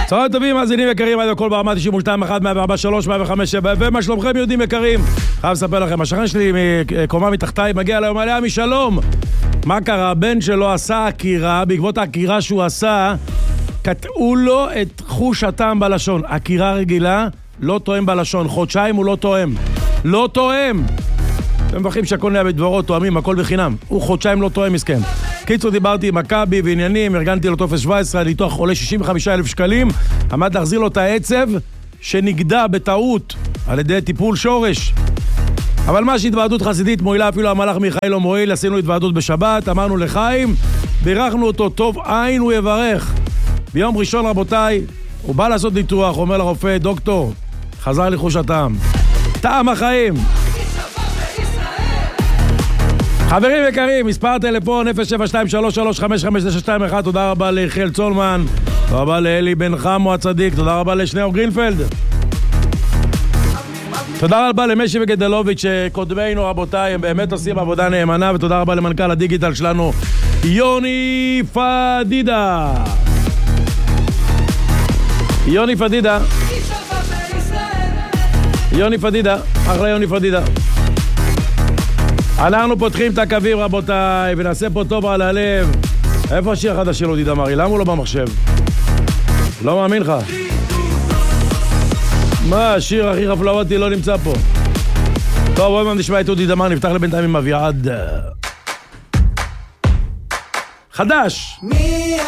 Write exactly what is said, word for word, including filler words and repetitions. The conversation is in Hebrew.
צהריים טובים, מאזינים יקרים, עד הכל ברמה תשעים ושתיים אחת מאה וארבע שלוש מאה וחמש שבע, ומה שלומכם יהודים יקרים? חייב לספר לכם, השכן שלי מקומה מתחתיי מגיע ליום עליה משלום. מה קרה? הבן שלו עשה עקירה, בעקבות העקירה שהוא עשה, קטעו לו את חוש הטעם בלשון. עקירה רגילה, לא תואם בלשון, חודשיים הוא לא תואם. לא תואם! אתם מבחים שהכל נהיה בדברות, תואמים, הכל בחינם. הוא חודשיים לא תואם, מסכן. קיצור, דיברתי עם מכבי ועניינים, ארגנתי לו טופס שבע עשרה, ניתוח עולה שישים וחמישה אלף שקלים, עמד להחזיר לו את העצב שנגדע בטעות על ידי טיפול שורש. אבל מה שהתוועדות חסידית מועילה, אפילו המלאך מיכאל לא מועיל, עשינו התוועדות בשבת, אמרנו לחיים, בירכנו אותו, טוב עין הוא יברך. ביום ראשון, רבותיי, הוא בא לעשות ניתוח, אומר לרופא, דוקטור, חזר לי חוש הטעם. טעם החיים. חברים יקרים, מספר טלפון אפס שבע שתיים שלוש שלוש חמש חמש תשע שתיים אחת, תודה רבה ליחיאל צולמן, תודה רבה לאלי בן חמו הצדיק, תודה רבה לשניאור גרינפלד, תודה רבה למשי וגדלוביץ' שקודמינו רבותיי, הם באמת עושים עבודה נאמנה, ותודה רבה למנכ"ל הדיגיטל שלנו יוני פדידה. יוני פדידה יוני פדידה אחלה יוני פדידה. אנחנו פותחים את הקווים רבותיי, ונעשה פה טוב על הלב. איפה השיר החדש של אודי דמרי? למה הוא לא במחשב? לא מאמין לך. מה, השיר הכי חפלאותי לא נמצא פה. טוב, בואו נשמע את אודי דמר, נפתח לבינתיים עם אביעד. חדש!